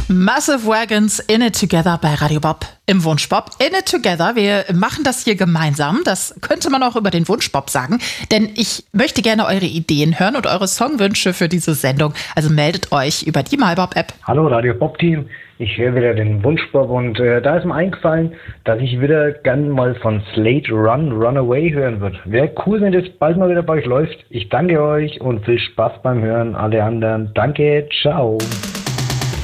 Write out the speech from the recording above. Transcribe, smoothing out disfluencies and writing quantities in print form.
Massive Wagons in it together bei Radio Bob im Wunschbob. In it together. Wir machen das hier gemeinsam. Das könnte man auch über den Wunschbob sagen. Denn ich möchte gerne eure Ideen hören und eure Songwünsche für diese Sendung. Also meldet euch über die MyBob-App. Hallo Radio Bob Team. Ich höre wieder den Wunschbob und da ist mir eingefallen, dass ich wieder gern mal von Slade Runaway hören würde. Wäre cool, wenn das bald mal wieder bei euch läuft. Ich danke euch und viel Spaß beim Hören. Alle anderen, danke, ciao.